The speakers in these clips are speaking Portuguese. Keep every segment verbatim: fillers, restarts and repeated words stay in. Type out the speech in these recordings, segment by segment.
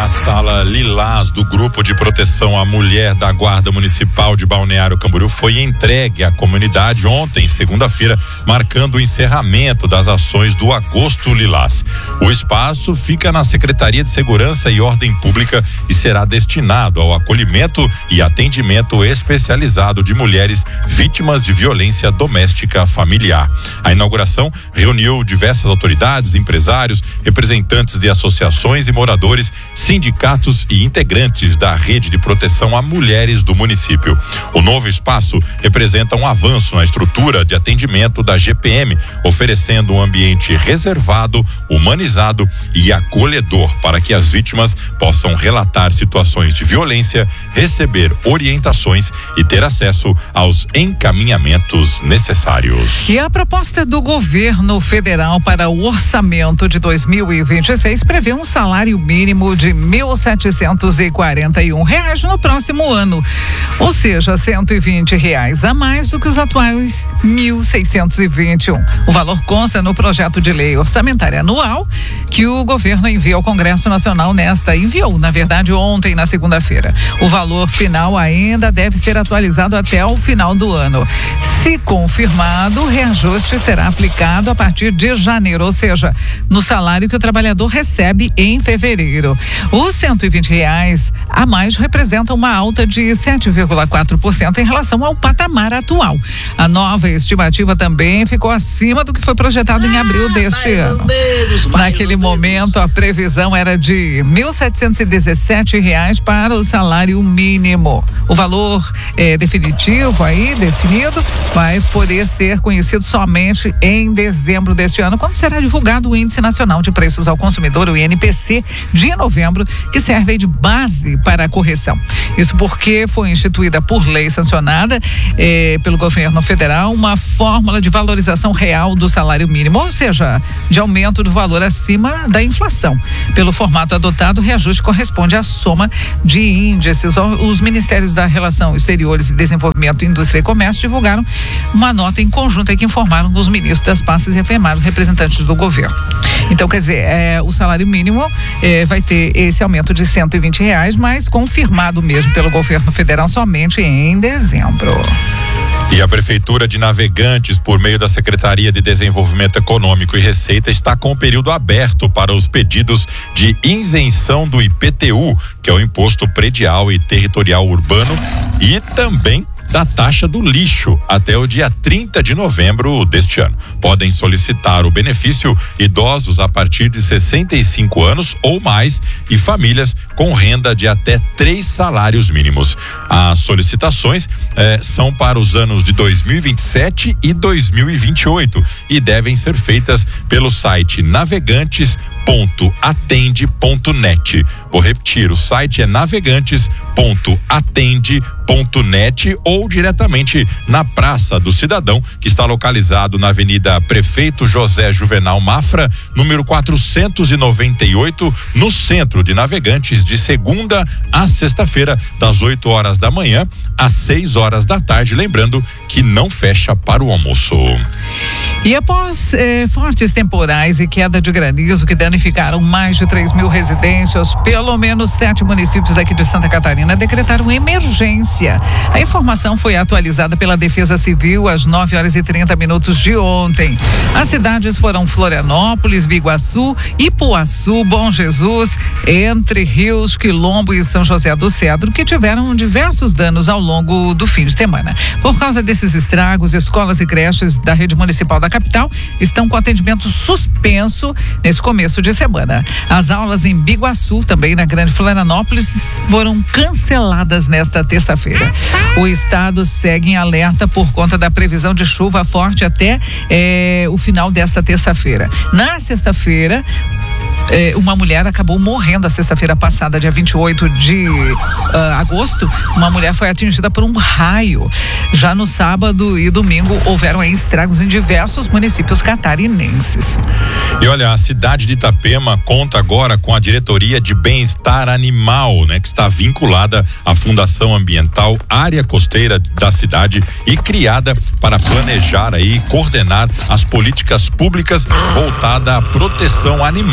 A sala Lilás do Grupo de Proteção à Mulher da Guarda Municipal de Balneário Camboriú foi entregue à comunidade ontem, segunda-feira, marcando o encerramento das ações do Agosto Lilás. O espaço fica na Secretaria de Segurança e Ordem Pública e será destinado ao acolhimento e atendimento especializado de mulheres vítimas de violência doméstica familiar. A inauguração reuniu diversas autoridades, empresários, representantes de associações e moradores, sindicatos e integrantes da rede de proteção a mulheres do município. O novo espaço representa um avanço na estrutura de atendimento da G P M, oferecendo um ambiente reservado, humanizado e acolhedor para que as vítimas possam relatar situações de violência, receber orientações e ter acesso aos encaminhamentos necessários. E a proposta do governo federal para o orçamento de dois mil e vinte e seis prevê um salário mínimo de mil setecentos e quarenta e um reais no próximo ano, ou seja, cento e vinte reais a mais do que os atuais mil seiscentos e vinte e um. O valor consta no projeto de lei orçamentária anual que o governo envia ao Congresso Nacional nesta, enviou, na verdade, ontem, na segunda-feira. O valor final ainda deve ser atualizado até o final do ano. Se confirmado, o reajuste será aplicado a partir de janeiro, ou seja, no salário que o trabalhador recebe em fevereiro. Os cento e vinte reais a mais representam uma alta de sete vírgula quatro por cento em relação ao patamar atual. A nova estimativa também ficou acima do que foi projetado em abril deste ano. Naquele momento, a previsão era de mil setecentos e dezessete reais para o salário mínimo. O valor eh, definitivo aí, definido, vai poder ser conhecido somente em dezembro deste ano, quando será divulgado o Índice Nacional de Preços ao Consumidor, o I N P C, de novembro, que serve aí de base para a correção. Isso porque foi instituída por lei sancionada eh, pelo governo federal uma fórmula de valorização real do salário mínimo, ou seja, de aumento do valor acima da inflação. Pelo formato adotado, o reajuste corresponde à soma de índices. Os Ministérios da Relação Exteriores e Desenvolvimento, Indústria e Comércio divulgaram uma nota em conjunto aí que informaram os ministros das pastas e afirmaram representantes do governo. Então, quer dizer, é, o salário mínimo é, vai ter esse aumento de cento e vinte reais, mas confirmado mesmo pelo governo federal somente em dezembro. E a Prefeitura de Navegantes, por meio da Secretaria de Desenvolvimento Econômico e Receita, está com o período aberto para os pedidos de isenção do I P T U, que é o Imposto Predial e Territorial Urbano, e também da taxa do lixo até o dia trinta de novembro deste ano. Podem solicitar o benefício idosos a partir de sessenta e cinco anos ou mais e famílias com renda de até três salários mínimos. As solicitações eh, são para os anos de dois mil e vinte e sete e dois mil e vinte e oito e devem ser feitas pelo site navegantes ponto atende ponto net. Vou repetir, o site é navegantes ponto atende ponto net ou diretamente na Praça do Cidadão, que está localizado na Avenida Prefeito José Juvenal Mafra, número quatrocentos e noventa e oito, no centro de Navegantes, de segunda a sexta-feira, das oito horas da manhã às seis horas da tarde, lembrando que não fecha para o almoço. E após eh, fortes temporais e queda de granizo que danificaram mais de três mil residências, pelo menos sete municípios aqui de Santa Catarina decretaram emergência. A informação foi atualizada pela Defesa Civil às nove horas e trinta minutos de ontem. As cidades foram Florianópolis, Biguaçu, Ipuaçu, Bom Jesus, Entre Rios, Quilombo e São José do Cedro, que tiveram diversos danos ao longo do fim de semana. Por causa desses estragos, escolas e creches da rede municipal da capital estão com atendimento suspenso nesse começo de semana. As aulas em Biguaçu, também na Grande Florianópolis, foram canceladas nesta terça-feira. O estado segue em alerta por conta da previsão de chuva forte até eh, o final desta terça-feira. Na sexta-feira, Eh, uma mulher acabou morrendo a sexta-feira passada, dia vinte e oito de uh, agosto. Uma mulher foi atingida por um raio. Já no sábado e domingo houveram aí estragos em diversos municípios catarinenses. E olha, a cidade de Itapema conta agora com a Diretoria de Bem-Estar Animal, né, que está vinculada à Fundação Ambiental Área Costeira da cidade e criada para planejar aí e coordenar as políticas públicas voltadas à proteção animal no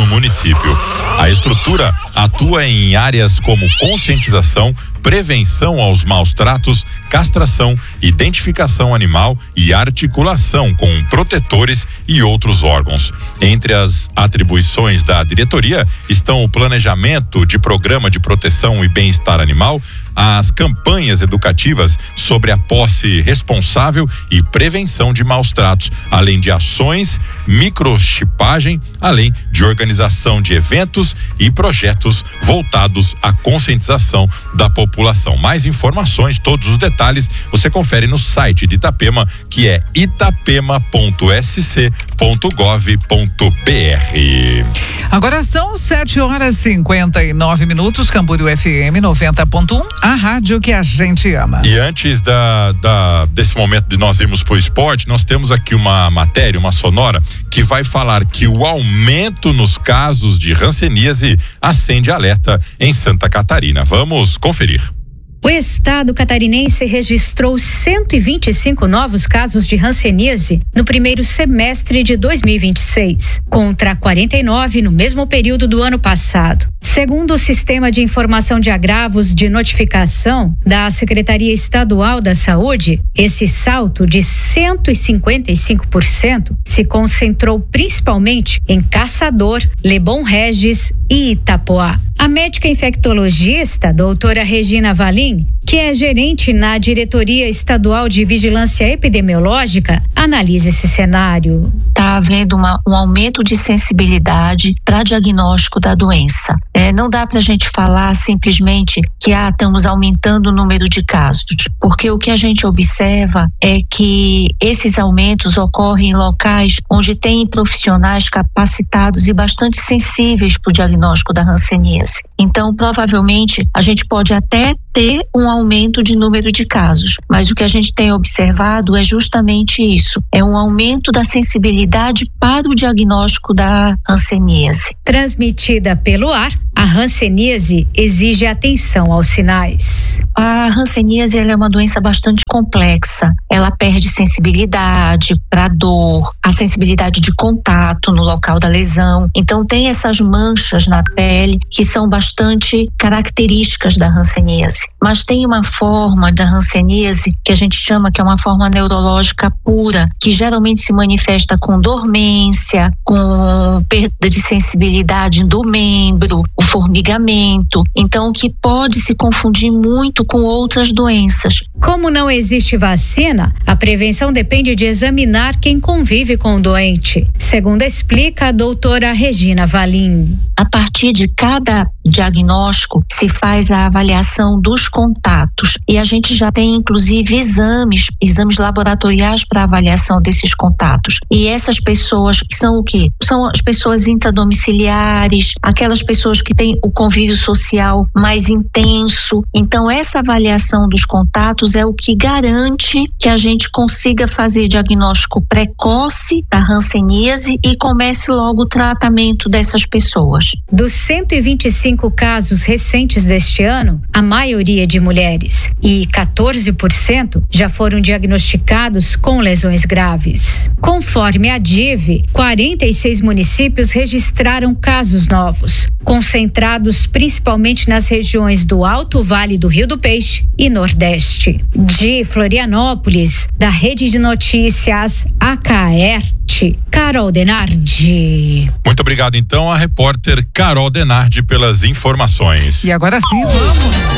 município. A estrutura atua em áreas como conscientização, prevenção aos maus tratos, castração, identificação animal e articulação com protetores e outros órgãos. Entre as atribuições da diretoria estão o planejamento de programa de proteção e bem-estar animal, as campanhas educativas sobre a posse responsável e prevenção de maus tratos, além de ações, microchipagem, além de organização de eventos e projetos voltados à conscientização da população. Mais informações, todos os detalhes, você confere no site de Itapema, que é itapema ponto s c ponto gov ponto b r. Agora são sete horas e cinquenta e nove minutos, Camboriú F M noventa ponto um, a rádio que a gente ama. E antes da, da desse momento de nós irmos pro esporte, nós temos aqui uma matéria, uma sonora, que vai falar que o aumento nos casos de hanseníase acende alerta em Santa Catarina. Vamos conferir. O estado catarinense registrou cento e vinte e cinco novos casos de hanseníase no primeiro semestre de dois mil e vinte e seis, contra quarenta e nove no mesmo período do ano passado. Segundo o Sistema de Informação de Agravos de Notificação da Secretaria Estadual da Saúde, esse salto de cento e cinquenta e cinco por cento se concentrou principalmente em Caçador, Leblon Regis e Itapoá. A médica infectologista, doutora Regina Valim, que é gerente na Diretoria Estadual de Vigilância Epidemiológica, analisa esse cenário. Está havendo uma, um aumento de sensibilidade para diagnóstico da doença. É, não dá para a gente falar simplesmente que ah, estamos aumentando o número de casos, porque o que a gente observa é que esses aumentos ocorrem em locais onde tem profissionais capacitados e bastante sensíveis para o diagnóstico da hanseníase. Então, provavelmente, a gente pode até ter um aumento de número de casos, mas o que a gente tem observado é justamente isso, é um aumento da sensibilidade para o diagnóstico da hanseníase. Transmitida pelo ar, a hanseníase exige atenção aos sinais. A hanseníase ela é uma doença bastante complexa, ela perde sensibilidade para dor, a sensibilidade de contato no local da lesão, então tem essas manchas na pele que são bastante características da hanseníase. Mas tem uma forma da hanseníase que a gente chama que é uma forma neurológica pura, que geralmente se manifesta com dormência, com perda de sensibilidade do membro, o formigamento, então que pode se confundir muito com outras doenças. Como não existe vacina, a prevenção depende de examinar quem convive com o doente, segundo explica a doutora Regina Valim. A partir de cada diagnóstico se faz a avaliação dos contatos e a gente já tem inclusive exames, exames laboratoriais para avaliação desses contatos. E essas pessoas que são o quê? São as pessoas intradomiciliares, aquelas pessoas que têm o convívio social mais intenso. Então essa avaliação dos contatos é o que garante que a gente consiga fazer diagnóstico precoce da hanseníase e comece logo o tratamento dessas pessoas. Dos cento e vinte e cinco casos recentes deste ano, a maioria de mulheres, e quatorze por cento já foram diagnosticados com lesões graves. Conforme a D I V, quarenta e seis municípios registraram casos novos, concentrados principalmente nas regiões do Alto Vale do Rio do Peixe e Nordeste. De Florianópolis, da Rede de Notícias A K R T, Carol Denardi. Muito obrigado então a repórter Carol Denardi pelas informações. E agora sim, vamos